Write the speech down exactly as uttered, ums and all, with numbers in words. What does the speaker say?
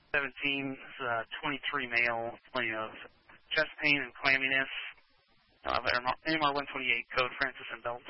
seventeen, uh, twenty-three male, plenty of chest pain and clamminess. Uh, A M R one twenty-eight, code Francis and Belt.